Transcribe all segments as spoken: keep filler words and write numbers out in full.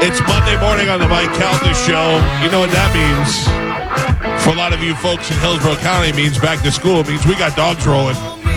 It's Monday morning on the Mike Calda Show. You know what that means? For a lot of you folks in Hillsborough County, it means back to school. It means we got dogs rolling.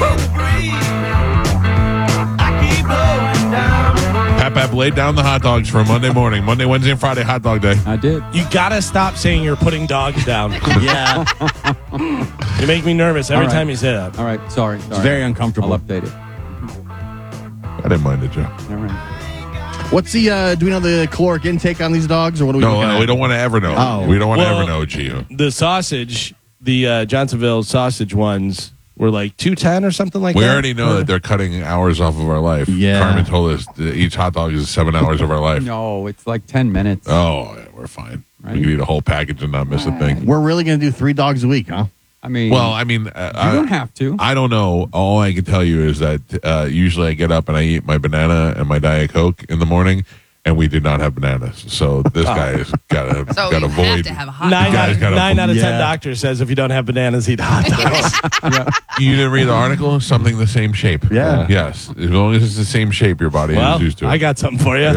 Pap Pap laid down the hot dogs for a Monday morning. Monday, Wednesday, and Friday, hot dog day. I did. You gotta stop saying you're putting dogs down. Yeah. You make me nervous every All right. time you say that. All right. Sorry. sorry. It's very uncomfortable. I'll update it. I didn't mind it, Joe. All right. What's the, uh, do we know the caloric intake on these dogs, or what do we No, looking no at? we don't want to ever know. Oh. We don't want to Well, ever know, Gio. The sausage, the uh, Johnsonville sausage ones were like two ten or something like We that. already know that they're cutting hours off of our life. Yeah. Carmen told us that each hot dog is seven hours of our life. No, it's like ten minutes. Oh, yeah, we're fine. Right. We can eat a whole package and not miss a thing. We're really going to do three dogs a week, huh? I mean, Well, I mean, uh, you I don't have to. I don't know. All I can tell you is that uh, usually I get up and I eat my banana and my Diet Coke in the morning, and we did not have bananas. So this guy has got to So got to you have avoid. to have a hot Nine, You guys out, gotta- nine out of ten Yeah. doctors says if you don't have bananas, eat hot dogs. You didn't read the article? Something the same shape. Yeah. Yes. As long as it's the same shape, your body Well, is used to it. I got something for you.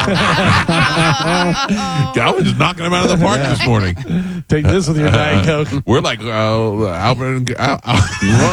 Galvin's knocking him out of the park this morning. Take this with your Diet Coke. We're like uh, Albert and Al- Al-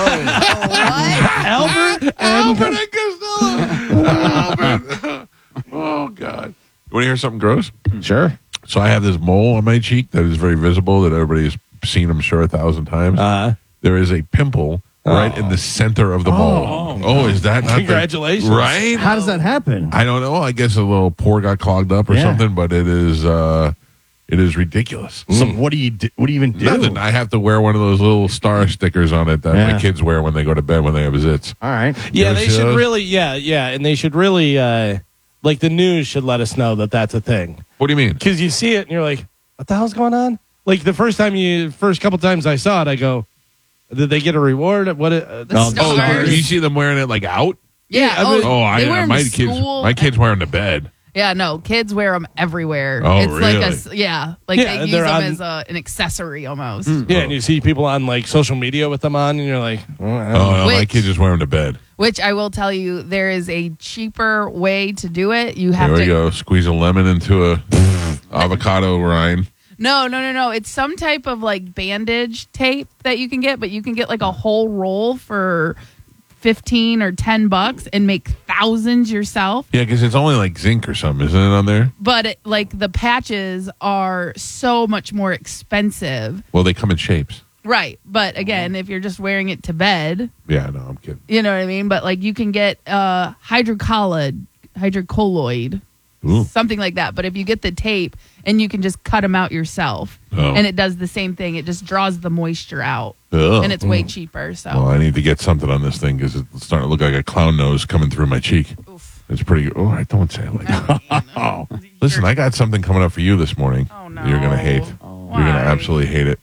Albert Albert and Costello. Albert. Oh God! You want to hear something gross? Sure. So I have this mole on my cheek that is very visible that everybody's seen, I'm sure, a thousand times. Uh, There is a pimple right in the center of the mole. Oh, is that not the- Congratulations. right? How does that happen? I don't know. I guess a little pore got clogged up or Yeah. something, but it is uh, it is ridiculous. So what do you do? What do you even do? Nothing. I have to wear one of those little star stickers on it that Yeah. my kids wear when they go to bed when they have zits. All right. Yeah, ever they see should those? really, yeah, yeah, and they should really, uh, like the news should let us know that that's a thing. What do you mean? Because you see it and you're like, what the hell's going on? Like the first time you, first couple times I saw it, I go, did they get a reward? What? It, uh, The Oh, Oh, stars. you see them wearing it like out? Yeah. I mean- Oh, I, they wear 'em my to kids, school. my kids wear them to bed. Yeah, no, kids wear them everywhere. Oh, it's like a really? s- yeah, like Yeah, they use they're them on- as a, an accessory almost. yeah, and you see people on like social media with them on, and you're like, oh, I don't Oh, know. no, my Which- kids just wear them to bed. Which I will tell you, there is a cheaper way to do it. You have Here we to go. Squeeze a lemon into a avocado rind. No, no, no, no. It's some type of like bandage tape that you can get, but you can get like a whole roll for fifteen or ten bucks and make thousands yourself. Yeah, because it's only like zinc or something, isn't it, on there? But it, like the patches are so much more expensive. Well, they come in shapes. Right. But again, if you're just wearing it to bed, Yeah, no, I'm kidding. you know what I mean? But like you can get uh hydrocolloid, hydrocolloid, Ooh. something like that. But if you get the tape and you can just cut them out yourself, Oh. and it does the same thing. It just draws the moisture out, Ugh. and it's way cheaper. So Well, I need to get something on this thing because it's starting to look like a clown nose coming through my cheek. Oof. It's pretty. Oh, I don't say it like that. Oh, Listen, I got something coming up for you this morning. Oh, no. You're gonna hate. Oh. You're gonna Why? absolutely hate it.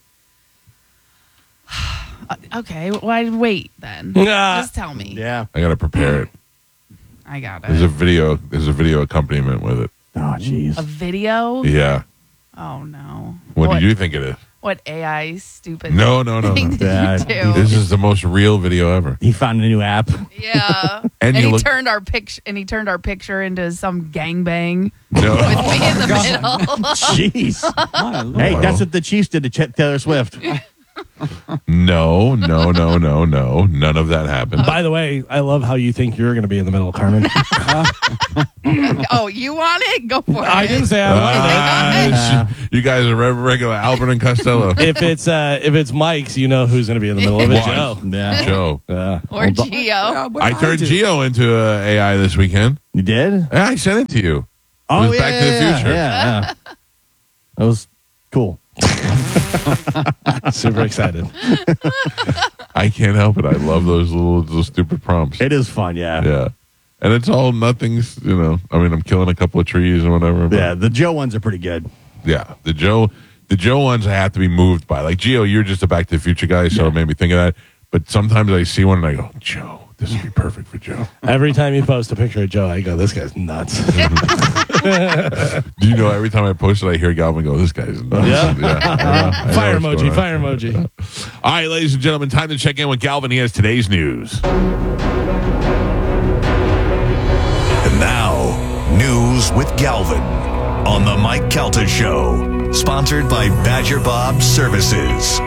Okay, why wait then? Nah. Just tell me. Yeah. I gotta prepare it. I got There's a it. video. There's a video accompaniment with it. Oh, jeez. A video? Yeah. Oh no. What, did you think it is? What A I stupid No, no, no, thing no. did Yeah, you do? This is the most real video ever. He found a new app. Yeah. And and you he look- turned our picture and he turned our picture into some gangbang No. with me in the middle. Jeez. My Lord. Hey, that's what the Chiefs did to Ch- Taylor Swift. No, no, no, no, no. None of that happened. By the way, I love how you think you're going to be in the middle, Carmen. Oh, you want it? Go for I it. didn't say I wanted Ah, sh- you guys are re- regular Albert and Costello. it. If it's uh, if it's Mike's, you know who's going to be in the middle of it. What? Joe. Yeah. Joe. Yeah. Or Geo. Yeah, what I did turned do? Geo into uh, A I this weekend. You did? Yeah, I sent it to you. Oh, was yeah, Back to the yeah, Future. Yeah, yeah. That was cool. Super excited. I can't help it. I love those little those stupid prompts. It is fun, yeah. Yeah. And it's all nothing's, you know, I mean, I'm killing a couple of trees or whatever. But Yeah, the Joe ones are pretty good. yeah. The Joe, the Joe ones I have to be moved by. Like, Geo, you're just a Back to the Future guy, so it made me think of that. But sometimes I see one and I go, Joe, this would be perfect for Joe. Every time you post a picture of Joe, I go, this guy's nuts. Do you know every time I post it, I hear Galvin go, this guy's nuts. Yeah. I know. I know Fire what's emoji, going on. fire emoji. All right, ladies and gentlemen, time to check in with Galvin. He has today's news. And now, News with Galvin on the Mike Calta Show. Sponsored by Badger Bob Services.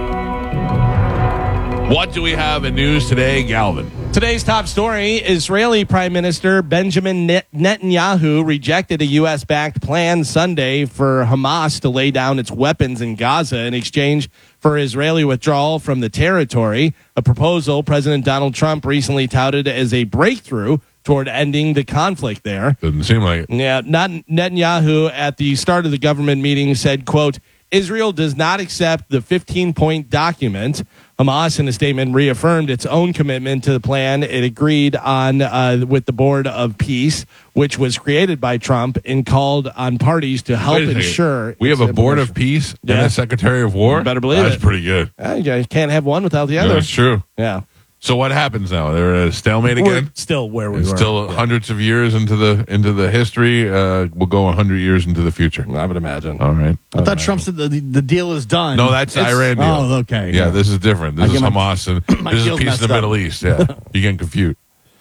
What do we have in news today, Galvin? Today's top story, Israeli Prime Minister Benjamin Net- Netanyahu rejected a U S-backed plan Sunday for Hamas to lay down its weapons in Gaza in exchange for Israeli withdrawal from the territory, a proposal President Donald Trump recently touted as a breakthrough toward ending the conflict there. Doesn't seem like it. Yeah, not Netanyahu at the start of the government meeting said, quote, Israel does not accept the fifteen-point document. Hamas, in a statement, reaffirmed its own commitment to the plan it agreed on uh, with the Board of Peace, which was created by Trump, and called on parties to help Wait a second. ensure. We have its a Board of implementation. Peace and Yeah. a Secretary of War? You better believe That's it. pretty good. Uh, you can't have one without the No, other. that's true. Yeah. So what happens now? They're at a stalemate We're again? still where we It's were. still hundreds of years into the into the history. Uh, we'll go a hundred years into the future. I would imagine. All right. I thought Trump said the, the deal is done. No, that's the It's- Iran deal. Oh, okay. Yeah, this is different. This I is get my- Hamas and my this is deal's peace in messed the up. Middle East. Yeah, you getting confused.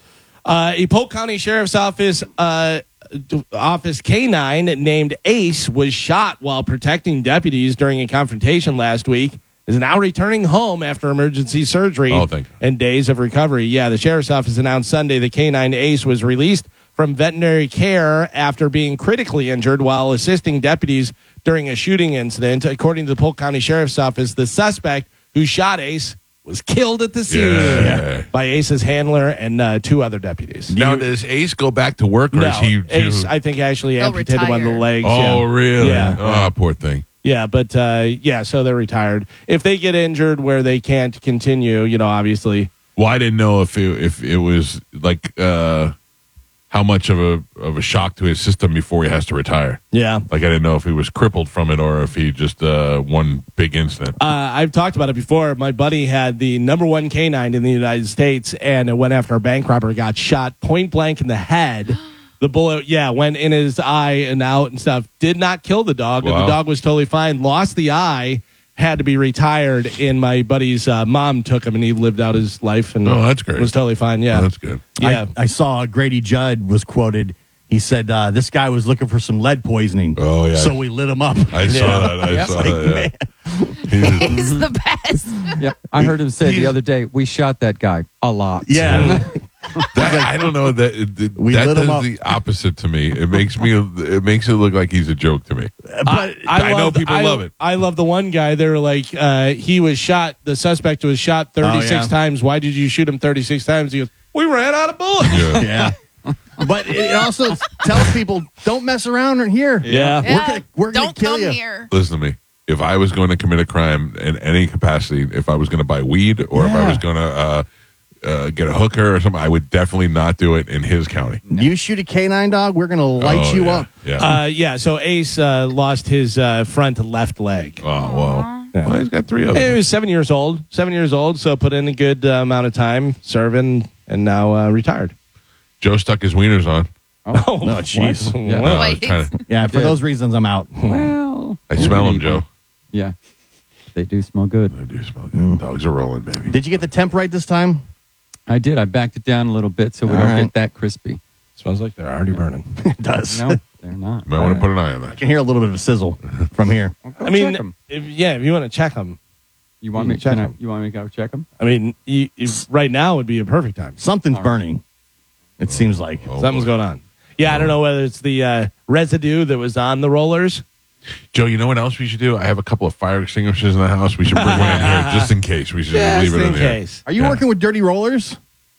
Uh, a Polk County Sheriff's Office uh, d- Office K nine named Ace was shot while protecting deputies during a confrontation last week. Is now returning home after emergency surgery Oh, thank God. and days of recovery. Yeah, the Sheriff's Office announced Sunday the K nine Ace was released from veterinary care after being critically injured while assisting deputies during a shooting incident. According to the Polk County Sheriff's Office, the suspect who shot Ace was killed at the scene Yeah. by Ace's handler and uh, two other deputies. Now, does Ace go back to work, or No, is he? Ace, I think, actually He'll amputated one of the retire. legs. oh, yeah. really? Yeah. Oh, poor thing. Yeah, but uh, yeah, so they're retired. If they get injured where they can't continue, you know, obviously. Well, I didn't know if it, if it was like uh, how much of a of a shock to his system before he has to retire. Yeah. Like I didn't know if he was crippled from it or if he just uh, one big incident. Uh, I've talked about it before. My buddy had the number one canine in the United States, and it went after a bank robber, got shot point blank in the head. The bullet, yeah, went in his eye and out and stuff. Did not kill the dog. Wow. The dog was totally fine. Lost the eye, had to be retired, and my buddy's uh, mom took him, and he lived out his life and Oh, that's great. was totally fine. Yeah, Oh, that's good. yeah. I, I saw Grady Judd was quoted. He said uh, this guy was looking for some lead poisoning. Oh, yeah. So we lit him up. I saw Yeah. that. I Yeah. saw Like, that. Yeah. He was- He's the best. Yeah, I heard him say the other day, we shot that guy a lot. Yeah. that, I don't know that it, We that lit him does up. the opposite to me. It makes me it makes it look like he's a joke to me. but I know people I, love it. I love the one guy. They were like, uh, he was shot. The suspect was shot thirty-six Oh, yeah. times. Why did you shoot him thirty-six times? He goes, we ran out of bullets. Yeah. yeah. But it also tells people don't mess around in here. Yeah. We're gonna we're gonna Don't kill come you. here. Listen to me. If I was going to commit a crime in any capacity, if I was going to buy weed or if I Yeah. was going to uh, uh, get a hooker or something, I would definitely not do it in his county. You shoot a canine dog, we're gonna light Oh, you yeah. up. Yeah. Uh, yeah. So Ace uh, lost his uh, front left leg. oh well. Well, he's got three of He them. was seven years old. Seven years old. So put in a good uh, amount of time serving, and now uh, retired. Joe stuck his wieners on. Oh, No, jeez. Yeah. Well, I, was Wait. kinda- Yeah, for did. those reasons I'm out. Well, I smell him, Joe. yeah, they do smell good. I do smell good. Dogs are rolling, baby. Did you get the temp right this time? I did. I backed it down a little bit so we All don't right. get that crispy. smells like they're already burning. It does. No, they're not. You might want to put an eye on I that. can hear a little bit of a sizzle from here. I mean, check 'em. if, yeah, if you want to check them, You want me? check Can I, 'em. you want me to go check them? I mean, you, you, right now would be a perfect time. Something's burning. It seems like. Oh, Something's boy. going on. Yeah, I don't know whether it's the uh, residue that was on the rollers. Joe, you know what else we should do? I have a couple of fire extinguishers in the house. We should bring one in here just in case. We should Just leave it in, in here. case. Are you Yeah. working with dirty rollers?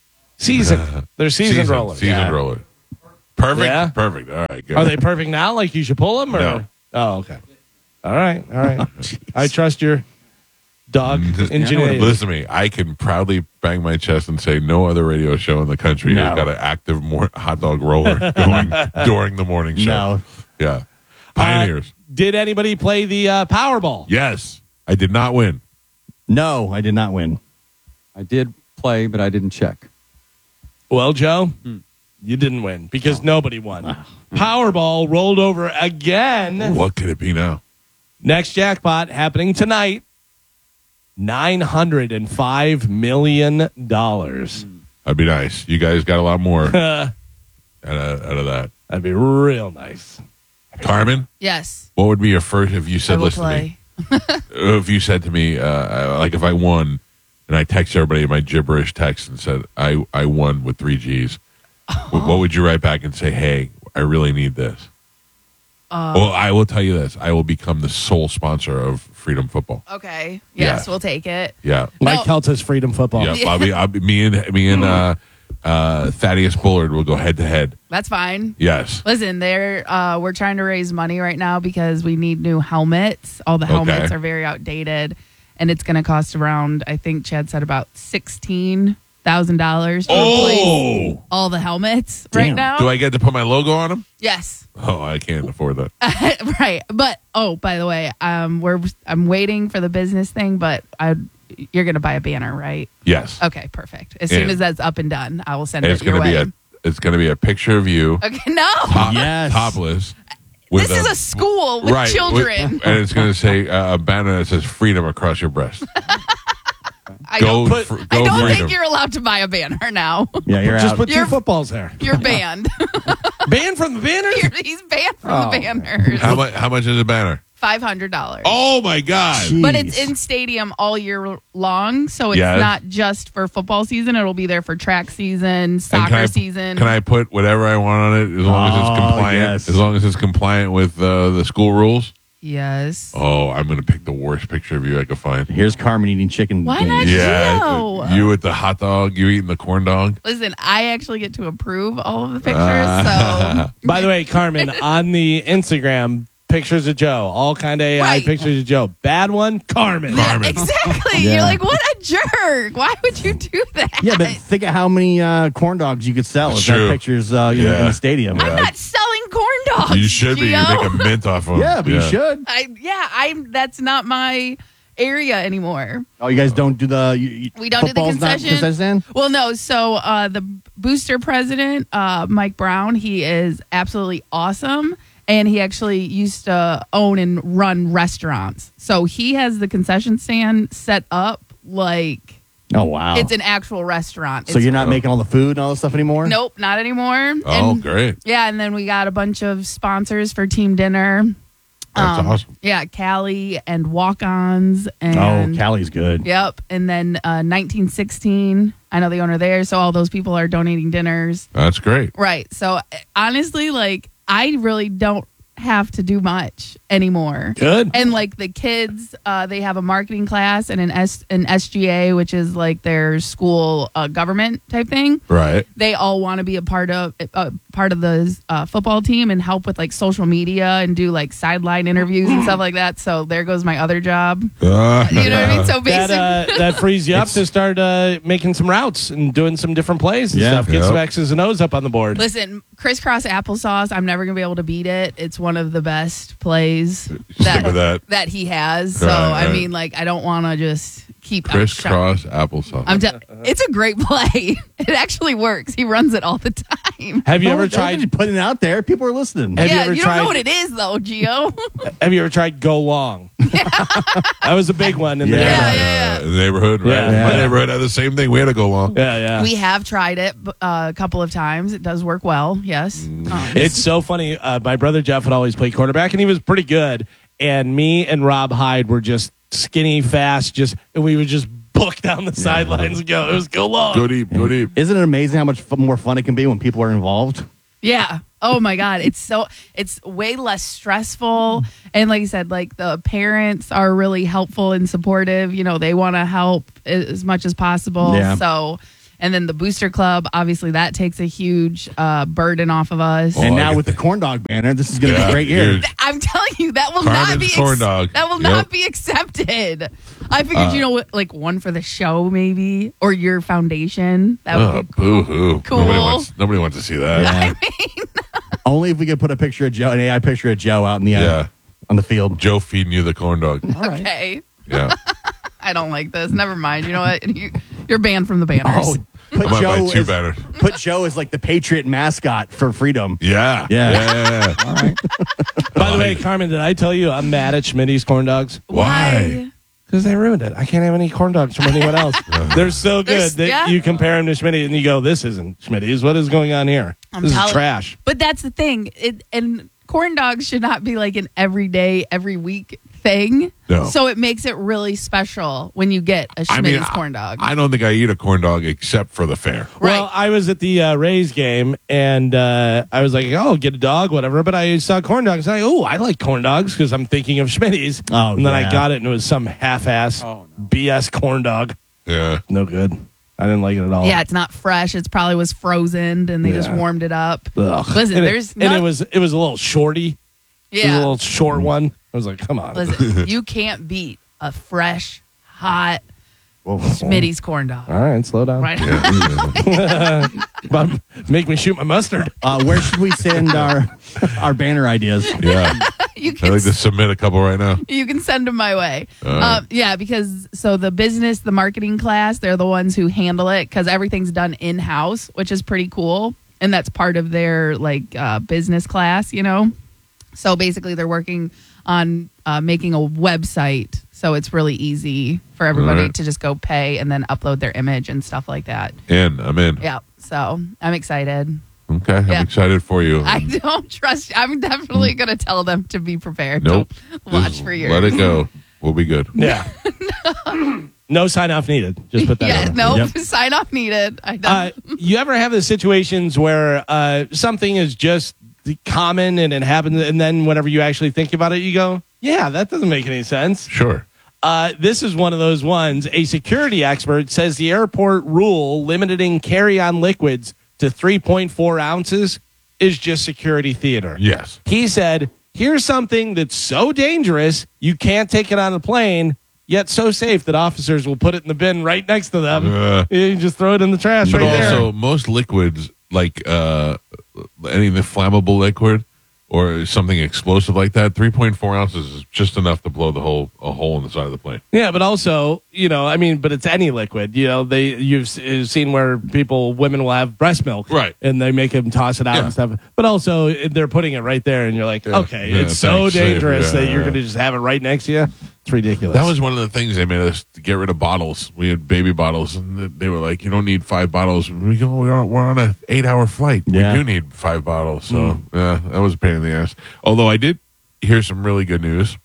Season. They're seasoned Seasoned, rollers. Seasoned Yeah. roller. Perfect. Yeah? Perfect. All right. Good. Are they perfect now? Like you should pull them? Or? No. Oh, okay. All right. All right. I trust your dog Just- ingenuity. Listen to me. I can proudly bang my chest and say no other radio show in the country No. has got an active mor- hot dog roller going during the morning show. No. Yeah. Pioneers. Uh, did anybody play the uh, Powerball? Yes. I did not win. No, I did not win. I did play, but I didn't check. Well, Joe, you didn't win because nobody won. Powerball rolled over again. What could it be now? Next jackpot happening tonight. nine hundred five million dollars. That'd be nice. You guys got a lot more out Uh, of, out of that. That'd be real nice. Carmen, Yes. what would be your first if you I said, will listen to play. me, if you said to me, uh, like if I won and I text everybody my gibberish text and said, I, I won with three G's, what would you write back and say, hey, I really need this? Uh, well, I will tell you this. I will become the sole sponsor of Freedom Football. Okay. Yes, Yeah. we'll take it. Yeah. Mike No. Kelta's Freedom Football. Yeah, I'll be, I'll be, me and me and uh, uh, Thaddeus Bullard will go head to head. That's fine. Yes. Listen, they're uh, we're trying to raise money right now because we need new helmets. All the helmets Okay. are very outdated, and it's going to cost around, I think Chad said about sixteen thousand dollars to replace Oh, all the helmets right Damn. now. do I get to put my logo on them? Yes. Oh, I can't afford that. Right. But oh, by the way, um, we're I'm waiting for the business thing, but I you're going to buy a banner, right? Yes. Okay, perfect. As soon And- as that's up and done, I will send And it it's your gonna be way. a it's gonna be a picture of you Okay, no. top, Yes. topless. With This is a school with right, children. with- and it's gonna say uh, a banner that says "Freedom" across your breast. I Go, don't, fr- I go don't freedom. think you're allowed to buy a banner now. Yeah, you're Just out. put two You're- footballs there. You're banned. Banned from the banners? You're, he's banned from Oh, the banners. how much? How much is a banner? Five hundred dollars. Oh my God! Jeez. But it's in stadium all year long, so it's Yes. not just for football season. It'll be there for track season, And soccer can I, season. Can I put whatever I want on it as long as it's Oh, compliant? yes. As long as it's compliant with uh, the school rules. Yes. Oh, I'm gonna pick the worst picture of you I could find. Here's Carmen eating chicken. Why wings. not? Yeah, Gio. you with the hot dog, you eating the corn dog. Listen, I actually get to approve all of the pictures, Ah. so By the way, Carmen, on the Instagram, pictures of Joe. All kind of A I Right. pictures of Joe. Bad one, Carmen. Carmen. exactly. Yeah. You're like, what a jerk! Why would you do that? Yeah, but think of how many uh, corn dogs you could sell That's if that true. picture's uh, you know, in Yeah. the stadium. I'm not selling corn dogs. You should be. You Gio. make a mint off of them. Yeah, but you should. I yeah, I'm. That's not my area anymore. Oh, you guys don't do the. You, you- We don't do the football's not concession. concession stand? Well, no. So uh, the booster president, uh, Mike Brown, he is absolutely awesome, and he actually used to own and run restaurants. So he has the concession stand set up like Oh wow! it's an actual restaurant. so It's- you're not making all the food and all that stuff anymore? Nope, not anymore. Oh, And- great. Yeah, and then we got a bunch of sponsors for team dinner. That's Um, awesome. Yeah, Cali and walk-ons Oh, and Cali's good. yep, and then uh, nineteen sixteen. I know the owner there, so all those people are donating dinners. That's great. Right. So uh, honestly, like I really don't have to do much anymore. Good. And like the kids, uh, they have a marketing class and an S an S G A, which is like their school uh, government type thing. Right. They all want to be a part of uh, part of the uh, football team and help with like social media and do like sideline interviews and stuff like that. So there goes my other job. Uh, You know what I mean? So That, basically, uh, that frees you up to start uh, making some routes and doing some different plays and Yeah. stuff. Get Yep. some X's and O's up on the board. listen, crisscross applesauce. I'm never gonna be able to beat it. It's one of the best plays Stick with that. that he has. So Right, I right. mean, like, I don't want to just keep Crisscross applesauce. I'm t- it's a great play. It actually works. He runs it all the time. Have you Don't- ever don't tried? just put it out there? People are listening. Have you yeah, ever you tried- don't know what it is though, Gio. Have you ever tried Go Long? That was a big one in Yeah. the Yeah, neighborhood. yeah, Uh, the neighborhood, right? Yeah. My Yeah. neighborhood had the same thing. We had to go long. Yeah, yeah. We have tried it uh, a couple of times. It does work well. Yes. Mm. Um, It's so funny. Uh, my brother Jeff would always play quarterback, and he was pretty good. And me and Rob Hyde were just skinny, fast, just and we would just book down the sidelines and go. It was go long. Go deep, go deep. Isn't it amazing how much f- more fun it can be when people are involved? Yeah. Oh my God. It's so it's way less stressful. And like I said, like the parents are really helpful and supportive. You know, they want to help as much as possible. Yeah. So and then the booster club, obviously that takes a huge uh, burden off of us. Oh, and I now get with the corn dog banner, this is going to Yeah, be a great year. huge. I'm telling you, that will not Carmen's be corn dog. that will Yep. not be accepted. I figured, Uh, you know, what, like one for the show, maybe, or your foundation. That Oh, would be boo hoo. Cool. Nobody wants, nobody wants to see that. Yeah. Only if we could put a picture of Joe, an A I picture of Joe out in the uh, Yeah. on the field. Joe feeding you the corn dog. okay. Yeah. I don't like this. Never mind. You know what? You, you're banned from the banners. Oh, I put might buy Joe two as, banners. put Joe as like the Patriot mascot for freedom. Yeah. Yeah. Yeah. All right. By the way, Carmen, did I tell you I'm mad at Schmitty's corn dogs? Why? Because they ruined it. I can't have any corn dogs from anyone else. They're so good There's- that yeah. you compare them to Schmitty and you go, this isn't Schmitty's. What is going on here? I'm this is telling- trash. But that's the thing. It, and corn dogs should not be like an everyday, every week thing. No. So it makes it really special when you get a Schmitty's I mean, corn dog. I, I don't think I eat a corn dog except for the fair. Well, Right. I was at the uh, Rays game and uh, I was like, oh, get a dog, whatever. But I saw corn dogs. And I oh, I like corn dogs because I'm thinking of Schmitty's. Oh, and then I yeah. got it and it was some half-ass Oh, no. B S corn dog. Yeah. No good. I didn't like it at all. yeah, it's not fresh. It's probably was frozen and they just Yeah. warmed it up. Ugh. Listen, and there's it, and not- it was it was a little shorty. It was a Yeah. little short one. I was like, come on. Listen, you can't beat a fresh, hot Whoa. Schmitty's corn dog. All right, slow down. Right? But make me shoot my mustard. Uh, where should we send our our banner ideas? Yeah. you I'd can like to submit a couple right now. you can send them my way. All right. Um, yeah, because so the business, the marketing class, they're the ones who handle it because everything's done in house, which is pretty cool, and that's part of their like uh, business class, you know. So basically, they're working on uh, making a website, so it's really easy for everybody All right. to just go pay and then upload their image and stuff like that. In. I'm in. Yeah, so I'm excited. Okay. I'm Yeah. excited for you. I don't trust. I'm definitely going to tell them to be prepared. Nope. Don't watch Just for yours. Let it go. We'll be good. Yeah. No sign off needed. Just put that Yeah, on. no Yep. sign off needed. I Uh, don't. you ever have the situations where uh, something is just common and it happens, and then whenever you actually think about it, you go, yeah, that doesn't make any sense. Sure. Uh, this is one of those ones. A security expert says the airport rule limiting carry-on liquids to three point four ounces is just security theater. Yes. He said, here's something that's so dangerous, you can't take it on a plane, yet so safe that officers will put it in the bin right next to them. Uh, You can just throw it in the trash But right there. also, most liquids, like uh, any of the flammable liquid or something explosive like that, three point four ounces is just enough to blow the whole a hole in the side of the plane. Yeah, but also, you know, I mean, but it's any liquid. You know, they you've s- you've seen where people, women will have breast milk, Right. And they make them toss it out Yeah. and stuff. But also, they're putting it right there, and you're like, Yeah. okay, Yeah, it's so thanks, safe, dangerous yeah, that you're yeah. going to just have it right next to you. It's ridiculous. That was one of the things they made us get rid of bottles. We had baby bottles, and they were like, "You don't need five bottles." We go, we're on, we're on an eight-hour flight. Yeah. We do need five bottles. So yeah, that was a pain in the ass. Although I did hear some really good news.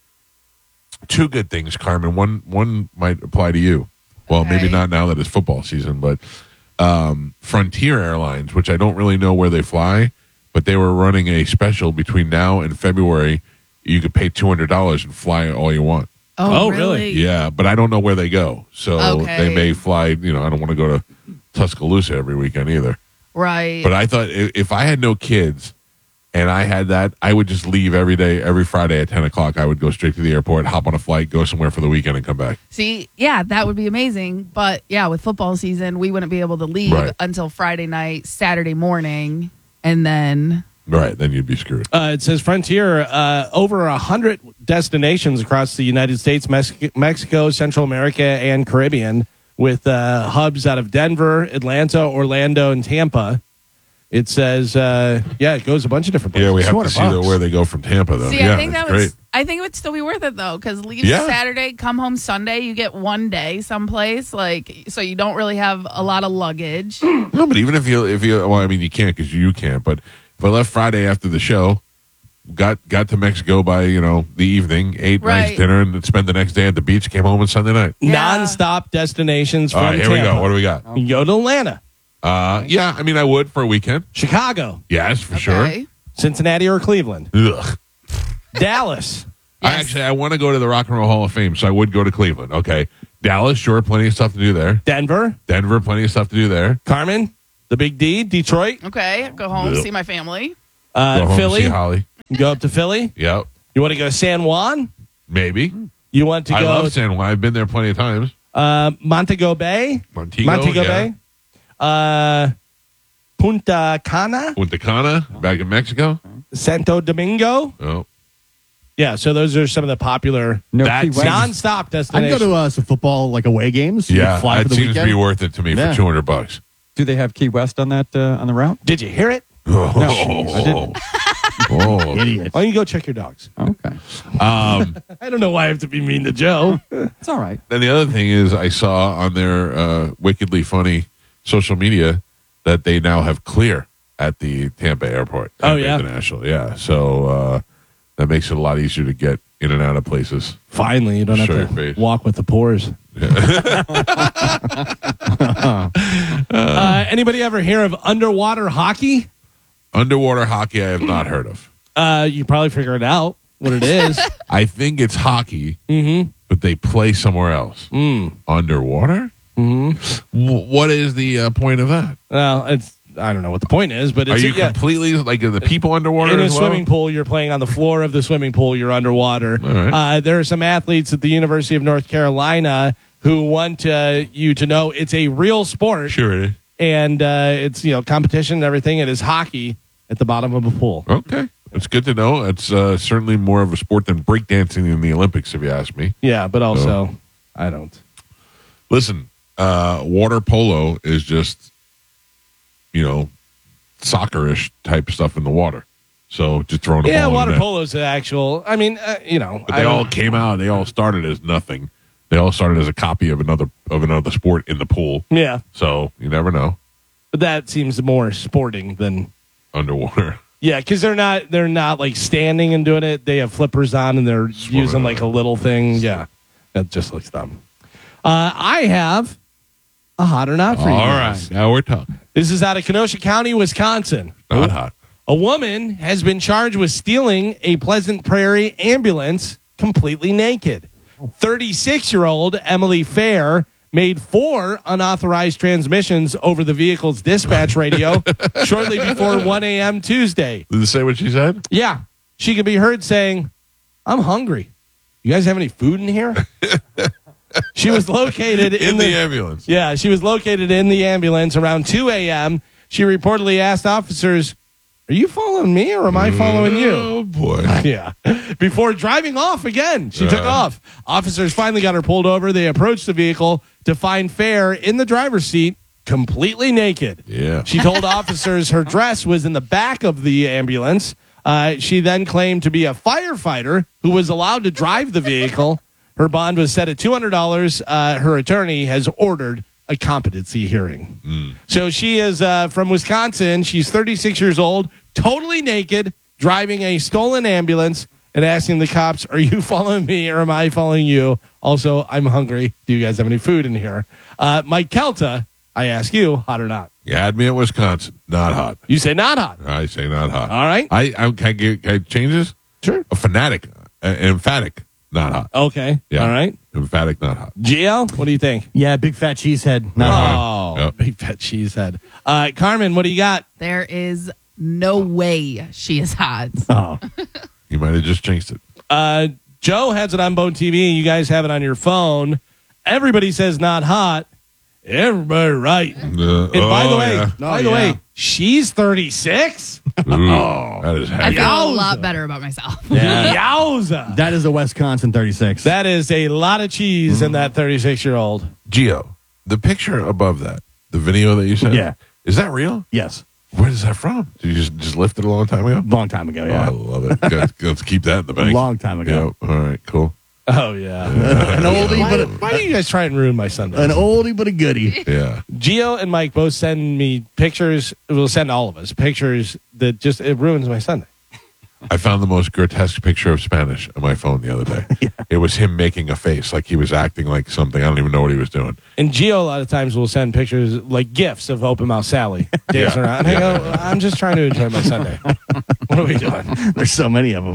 Two good things, Carmen. One one might apply to you. Well, maybe Okay. not now that it's football season, but um, Frontier Airlines, which I don't really know where they fly, but they were running a special between now and February. You could pay two hundred dollars and fly all you want. Oh, really? Yeah, but I don't know where they go. So Okay. they may fly, you know, I don't want to go to Tuscaloosa every weekend either. Right. But I thought i- if I had no kids and I had that, I would just leave every day, every Friday at ten o'clock. I would go straight to the airport, hop on a flight, go somewhere for the weekend, and come back. See, yeah, that would be amazing. But yeah, with football season, we wouldn't be able to leave Right. until Friday night, Saturday morning, and then Right, then you'd be screwed. Uh, it says Frontier, uh, over a hundred destinations across the United States, Mex- Mexico, Central America, and Caribbean, with uh, hubs out of Denver, Atlanta, Orlando, and Tampa. It says, uh, yeah, it goes a bunch of different places. Yeah, we have to two hundred see the, bucks. where they go from Tampa, though. see, yeah, I think that that's was. great. I think it would still be worth it though, because leave Yeah. Saturday, come home Sunday, you get one day someplace, like so you don't really have a lot of luggage. No, but even if you, if you, well, I mean, you can't because you can't. But if I left Friday after the show, got got to Mexico by you know the evening, ate nice Right. dinner, and then spent the next day at the beach. Came home on Sunday night. Yeah. Non-stop destinations All from right, here Tampa. we go. What do we got? You go to Atlanta, Uh, yeah, I mean, I would for a weekend. Chicago, Yes, for Okay. Cincinnati, or Cleveland, sure. Ugh. Dallas, I Yes. actually, I want to go to the Rock and Roll Hall of Fame, so I would go to Cleveland. Okay, Dallas, sure, plenty of stuff to do there. Denver, Denver, plenty of stuff to do there. Carmen, the Big D, Detroit, Okay, go home, Yep. see my family. uh, Go home, Philly. see Holly. You go up to Philly. Yep, You want to go to San Juan? maybe. You want to I go love San Juan. I've been there plenty of times. uh, Montego Bay? Montego, Montego yeah. Bay? Uh, Punta Cana? Punta Cana, back in Mexico. Santo Domingo? Oh, Yeah, so those are some of the popular No That's Key West. non-stop I'd go destinations. to uh, some football, like away games. yeah, Fly that for the seems to weekend. be worth it to me Yeah. for two hundred bucks. Do they have Key West on that uh, on the route? Did you hear it? Oh, I didn't. oh. Idiot. Why don't you go check your dogs? Okay. Um, I don't know why I have to be mean to Joe. It's all right. then the other thing is, I saw on their uh, wickedly funny social media that they now have clear at the Tampa airport. Oh, Tampa yeah? International, yeah. So uh, that makes it a lot easier to get in and out of places. Finally, you don't Show have your to face. walk with the pores. uh, anybody ever hear of underwater hockey? Underwater hockey, I have not heard of. Uh, you probably figure it out what it is. I think it's hockey, Mm-hmm. but they play somewhere else. Mm. Underwater? Mm-hmm. W- what is the uh, point of that? Well, it's I don't know what the point is, but Are it's you yeah, completely like are the people underwater in a as well? swimming pool. You're playing on the floor of the swimming pool. You're underwater. All right. Uh, there are some athletes at the University of North Carolina who want uh, you to know it's a real sport, Sure it is. and uh, it's you know competition and everything. It is hockey at the bottom of a pool. Okay. It's good to know. It's uh, certainly more of a sport than breakdancing in the Olympics, if you ask me. Yeah, but also I don't. Listen, uh, water polo is just, you know, soccer-ish type stuff in the water. So just throwing a Yeah, ball in water the net. polo is actual. I mean, uh, you know, But I they all don't- came out. They all started as nothing. They all started as a copy of another of another sport in the pool. yeah, So you never know. but that seems more sporting than. Underwater. Yeah, because they're not they're not like standing and doing it. They have flippers on and they're Swimming using like a around. little thing. Yeah, that just looks dumb. Uh, I have a hot or not for you All guys. right. Now we're talking. This is out of Kenosha County, Wisconsin. Not hot. A woman has been charged with stealing a Pleasant Prairie ambulance completely naked. thirty-six-year-old Emily Fair made four unauthorized transmissions over the vehicle's dispatch radio shortly before one a.m. Tuesday. Did it say what she said? Yeah, she could be heard saying, "I'm hungry. You guys have any food in here?" She was located in, In the ambulance. Yeah, she was located in the ambulance around two a.m. She reportedly asked officers, "Are you following me or am I following you?" Oh, boy. Yeah. Before driving off again, she took Uh. off. Officers finally got her pulled over. They approached the vehicle to find Fair in the driver's seat, completely naked. Yeah. She told officers her dress was in the back of the ambulance. Uh, she then claimed to be a firefighter who was allowed to drive the vehicle. Her bond was set at two hundred dollars. Uh, her attorney has ordered a competency hearing. Mm. So she is uh, from Wisconsin. She's thirty-six years old, totally naked, driving a stolen ambulance and asking the cops, "Are you following me or am I following you? Also, I'm hungry. Do you guys have any food in here?" Uh, Mike Kelta, I ask you, hot or not? You had me at Wisconsin. Not hot. You say not hot. I say not hot. All right. I, I can I get can I change this? Sure. A fanatic, uh, emphatic, not hot. Okay. Yeah. All right. Emphatic, not hot. G L, what do you think? Yeah, big fat cheesehead. Not hot. Oh, Yep. big fat cheese head. Uh, Carmen, what do you got? There is no way she is hot. Oh, You might have just jinxed it. Uh, Joe has it on Bone T V. You guys have it on your phone. Everybody says not hot. Everybody right. And Uh, by the oh, way, yeah. by Oh, the yeah. way, she's thirty-six. Ooh, that is I heavy. feel a Yowza. lot better about myself. yeah. Yowza. That is a Wisconsin thirty-six. That is a lot of cheese in that thirty-six-year-old. Geo, the picture above that, the video that you sent, Yeah. is that real? Yes. Where is that from? Did you just, just lift it a long time ago? Long time ago, Oh, I yeah. love it. Let's, let's keep that in the bank. Long time ago. Yeah. All right, cool. Oh, yeah. An oldie, why, but a, why do you guys try and ruin my Sunday? an oldie, but a goodie. Yeah. Gio and Mike both send me pictures. Will send all of us pictures that just it ruins my Sunday. I found the most grotesque picture of Spanish on my phone the other day. It was him making a face like he was acting like something. I don't even know what he was doing. And Gio a lot of times will send pictures like gifs of Open Mouth Sally dancing around. And I go, I'm just trying to enjoy my Sunday. What are we doing? There's so many of them.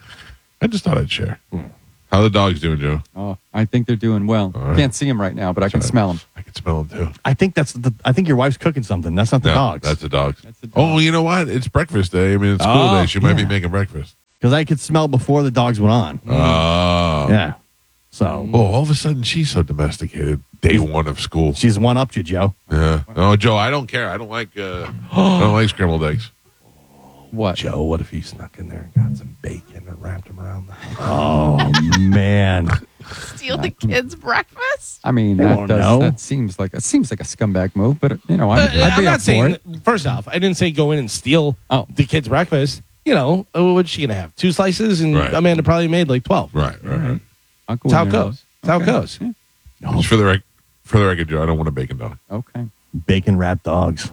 I just thought I'd share. How the dogs doing, Joe? Oh, I think they're doing well. All right. Can't see them right now, but I can Sorry. smell them. I can smell them too. I think that's the. I think your wife's cooking something. That's not the No, dogs. That's the dogs. That's the Oh, dogs. you know what? It's breakfast day. I mean, it's school Oh, day. She might be yeah. making breakfast. Because I could smell before the dogs went on. Oh. Yeah. So Oh, all of a sudden she's so domesticated. Day one of school. she's one up you, Joe. Yeah. No, Joe, I don't care. I don't like. Uh, I don't like scrambled eggs. What? Joe, what if he snuck in there and got some bacon and wrapped him around the house? Oh man. Steal the kids' breakfast? I mean, They that won't does. know. That seems like it seems like a scumbag move, but you know, I'm, Uh, I'd I'm be not up for saying. it. First off, I didn't say go in and steal Oh. the kids' breakfast. you know, uh, what's she gonna have? Two slices, and Right. Amanda probably made like twelve. Right, right, right. I'll go That's how in it there. goes. That's how it goes. Just for the rec- for the record, Joe, I don't want a bacon dog. Okay. Bacon wrapped dogs.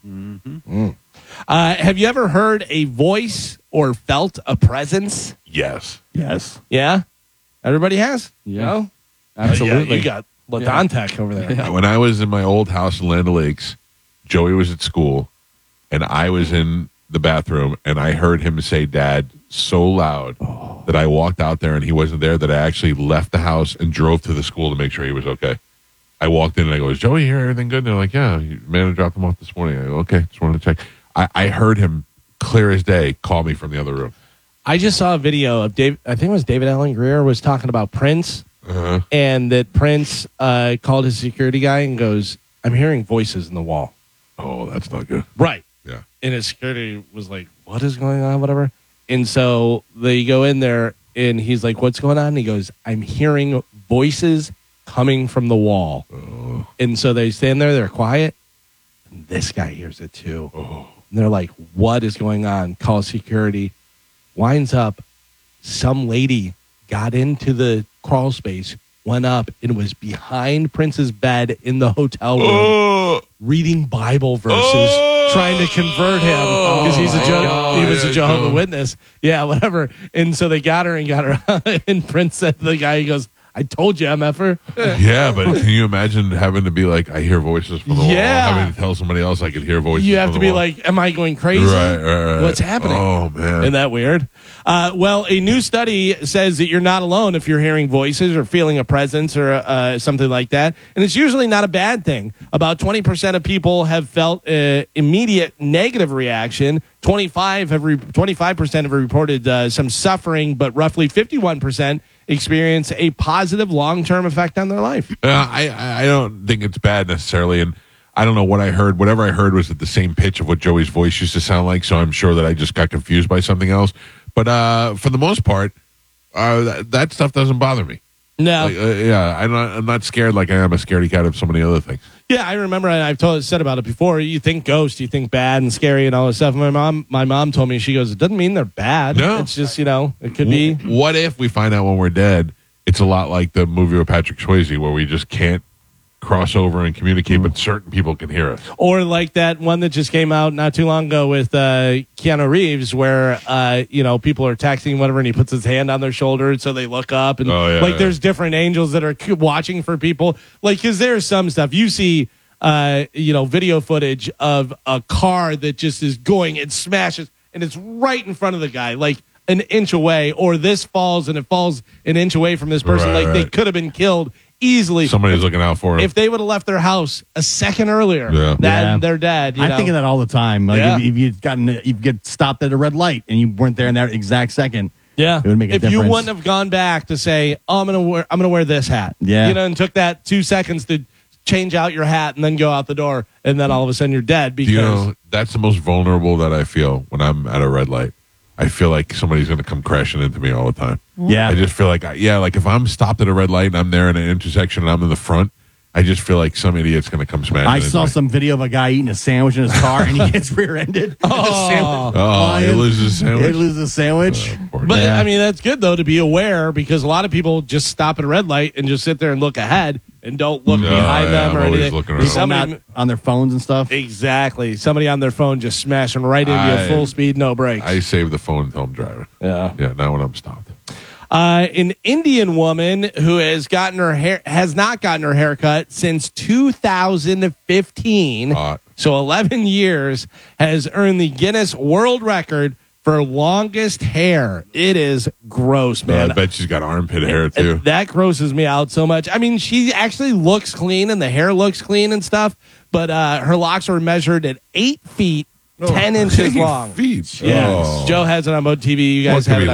Uh, have you ever heard a voice or felt a presence? Yes. Yes. Yeah, everybody has. Yeah. No? Absolutely. Yeah, you got Ladontek over there. When I was in my old house in Land O'Lakes, Joey was at school, and I was in the bathroom, and I heard him say "Dad" so loud that I walked out there, and he wasn't there. That I actually left the house and drove to the school to make sure he was okay. I walked in and I go, "Is Joey here? Everything good?" And they're like, "Yeah, man, dropped him off this morning." I go, "Okay, just wanted to check." I, I heard him clear as day call me from the other room. I just saw a video of Dave. I think it was David Allen Greer was talking about Prince, Uh-huh. and that Prince uh, called his security guy and goes, "I'm hearing voices in the wall." Oh, that's not good. Right. Yeah. And his security was like, "What is going on?" Whatever. And so they go in there, and he's like, "What's going on?" And he goes, "I'm hearing voices coming from the wall." Oh. And so they stand there, they're quiet, and this guy hears it too. Oh. And they're like, "What is going on?" Call security. Winds up, some lady got into the crawl space, went up, and was behind Prince's bed in the hotel room, Oh. reading Bible verses, Oh. trying to convert him because he's a Oh, Jehovah, God. he was a Yeah, Jehovah Joe. Witness. Yeah, whatever. And so they got her and got her out. And Prince said to the guy, he goes, "I told you, M F er." Yeah, but can you imagine having to be like, I hear voices from the Yeah. wall, having to tell somebody else I could hear voices You have from to the be wall? like, "Am I going crazy? Right, right, right. What's happening?" Oh, man. Isn't that weird? Uh, well, a new study says that you're not alone if you're hearing voices or feeling a presence or uh, something like that. And it's usually not a bad thing. About twenty percent of people have felt uh, immediate negative reaction. twenty-five have re- twenty-five percent have reported uh, some suffering, but roughly fifty-one percent experience a positive long-term effect on their life. Uh, I, I I don't think it's bad necessarily, and I don't know what I heard. Whatever I heard was at the same pitch of what Joey's voice used to sound like, so I'm sure that I just got confused by something else. But uh, for the most part, uh, that, that stuff doesn't bother me. No. Like, uh, yeah, I'm not, I'm not scared like I am a scaredy cat of so many other things. Yeah, I remember, and I've told said about it before. You think ghosts, you think bad and scary and all this stuff. My mom, my mom told me, she goes, "It doesn't mean they're bad. No. It's just, you know, it could be." What if we find out when we're dead, it's a lot like the movie with Patrick Swayze where we just can't cross over and communicate, but certain people can hear us. Or like that one that just came out not too long ago with uh, Keanu Reeves, where uh, you know, people are texting whatever, and he puts his hand on their shoulder, and so they look up, and Oh, yeah, like yeah. there's different angels that are c- watching for people. Like, because there's some stuff you see, uh, you know, video footage of a car that just is going, it smashes, and it's right in front of the guy, like an inch away, or this falls and it falls an inch away from this person. Right, like they right. could have been killed easily. Somebody's looking out for them. If they would have left their house a second earlier, Yeah. then Yeah. they're dead. You I know? think of that all the time. Like Yeah. if, if you'd gotten, if you get stopped at a red light and you weren't there in that exact second, Yeah, it would make a if difference. you wouldn't have gone back to say, "Oh, I'm gonna wear, I'm gonna wear this hat," Yeah. you know, and took that two seconds to change out your hat and then go out the door, and then all of a sudden you're dead because Do you know, that's the most vulnerable that I feel when I'm at a red light. I feel like somebody's going to come crashing into me all the time. yeah, I just feel like, I, yeah, like if I'm stopped at a red light and I'm there in an intersection and I'm in the front, I just feel like some idiot's going to come smashing I into saw me. some video of a guy eating a sandwich in his car and he gets rear-ended. Oh. Oh, he loses a He sandwich. loses a sandwich. Oh, poor But guy. Yeah. I mean, that's good though to be aware, because a lot of people just stop at a red light and just sit there and look ahead and don't look No, behind yeah, them or I'm always anything. looking around. People Somebody- not on their phones and stuff. exactly. Somebody on their phone just smashing right into I- you full speed, no brakes. I save the phone until I'm driving. yeah. Yeah, not when I'm stopped. Uh, an Indian woman who has gotten her hair has not gotten her haircut since two thousand fifteen, Hot. so eleven years, has earned the Guinness World Record for longest hair. It is gross, man. I bet she's got armpit hair too. And that grosses me out so much. I mean, she actually looks clean and the hair looks clean and stuff, but uh, her locks were measured at eight feet, ten inches Eight long. feet. Yeah, Oh. Joe has it on Mo T V. You What guys could have be it